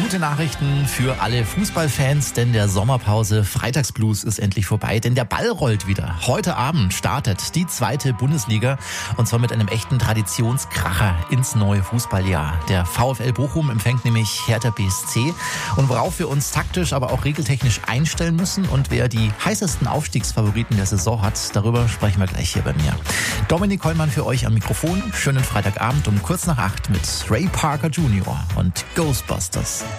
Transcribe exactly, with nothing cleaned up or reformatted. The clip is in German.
gute Nachrichten für alle Fußballfans, denn der Sommerpause Freitagsblues ist endlich vorbei, denn der Ball rollt wieder. Heute Abend startet die zweite Bundesliga und zwar mit einem echten Traditionskracher ins neue Fußballjahr. Der VfL Bochum empfängt nämlich Hertha B S C und worauf wir uns taktisch, aber auch regeltechnisch einstellen müssen und wer die heißesten Aufstiegsfavoriten der Saison hat, darüber sprechen wir gleich hier bei mir. Dominik Kollmann für euch am Mikrofon. Schönen Freitagabend um kurz nach acht mit Ray Parker Junior und Ghostbusters.